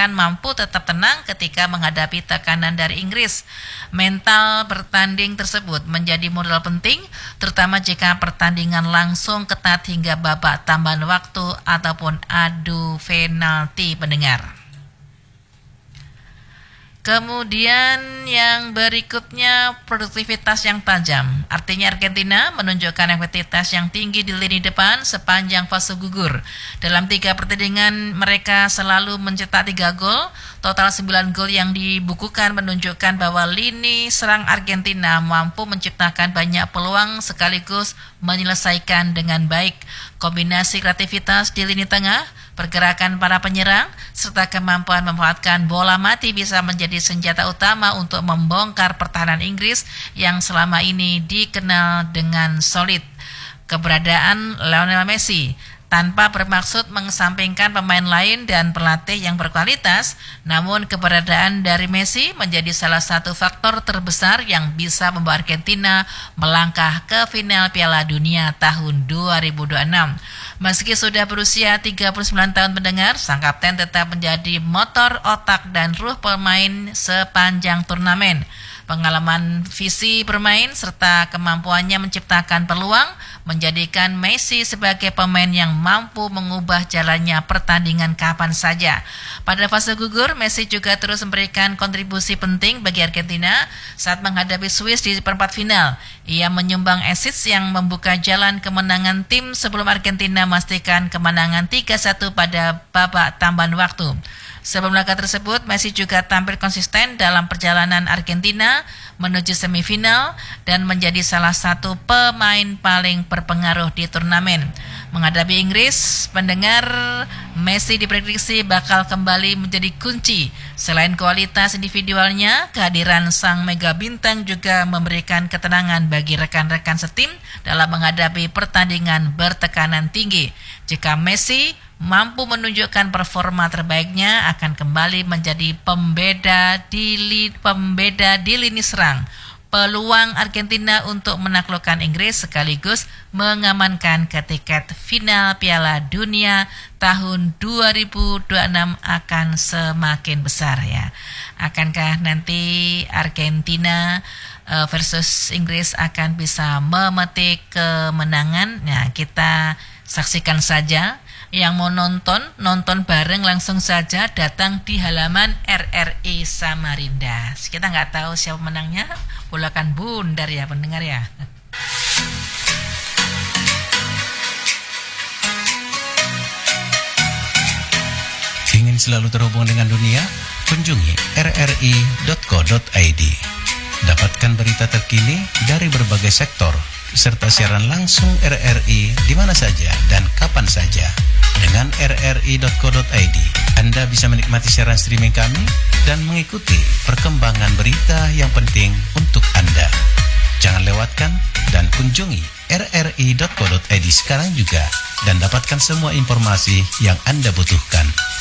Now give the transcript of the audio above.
akan mampu tetap tenang ketika menghadapi tekanan dari Inggris. Mental bertanding tersebut menjadi modal penting, terutama jika pertandingan langsung ketat hingga babak tambahan waktu ataupun adu penalti pendengar. Kemudian yang berikutnya, produktivitas yang tajam. Artinya Argentina menunjukkan efektivitas yang tinggi di lini depan sepanjang fase gugur. Dalam 3 pertandingan mereka selalu mencetak 3 gol. Total 9 gol yang dibukukan menunjukkan bahwa lini serang Argentina mampu menciptakan banyak peluang sekaligus menyelesaikan dengan baik. Kombinasi kreativitas di lini tengah, pergerakan para penyerang, serta kemampuan memanfaatkan bola mati bisa menjadi senjata utama untuk membongkar pertahanan Inggris yang selama ini dikenal dengan solid. Keberadaan Lionel Messi tanpa bermaksud mengesampingkan pemain lain dan pelatih yang berkualitas, namun keberadaan dari Messi menjadi salah satu faktor terbesar yang bisa membawa Argentina melangkah ke final Piala Dunia tahun 2026. Meski sudah berusia 39 tahun mendengar, sang kapten tetap menjadi motor otak dan ruh pemain sepanjang turnamen. Pengalaman visi bermain serta kemampuannya menciptakan peluang menjadikan Messi sebagai pemain yang mampu mengubah jalannya pertandingan kapan saja. Pada fase gugur, Messi juga terus memberikan kontribusi penting bagi Argentina saat menghadapi Swiss di perempat final. Ia menyumbang assist yang membuka jalan kemenangan tim sebelum Argentina memastikan kemenangan 3-1 pada babak tambahan waktu. Sebelum laga tersebut, Messi juga tampil konsisten dalam perjalanan Argentina menuju semifinal dan menjadi salah satu pemain paling berpengaruh di turnamen. Menghadapi Inggris, pendengar, Messi diprediksi bakal kembali menjadi kunci. Selain kualitas individualnya, kehadiran sang mega bintang juga memberikan ketenangan bagi rekan-rekan setim dalam menghadapi pertandingan bertekanan tinggi. Jika Messi mampu menunjukkan performa terbaiknya, akan kembali menjadi pembeda di lini serang. Peluang Argentina untuk menaklukkan Inggris sekaligus mengamankan tiket final Piala Dunia tahun 2026 akan semakin besar ya. Akankah nanti Argentina versus Inggris akan bisa memetik kemenangan? Nah, kita saksikan saja. Yang mau nonton bareng langsung saja datang di halaman RRI Samarinda. Kita nggak tahu siapa menangnya, bola kan bundar ya pendengar ya. Ingin selalu terhubung dengan dunia? Kunjungi rri.co.id. Dapatkan berita terkini dari berbagai sektor, serta siaran langsung RRI di mana saja dan kapan saja. Dengan rri.co.id, Anda bisa menikmati siaran streaming kami dan mengikuti perkembangan berita yang penting untuk Anda. Jangan lewatkan dan kunjungi rri.co.id sekarang juga dan dapatkan semua informasi yang Anda butuhkan.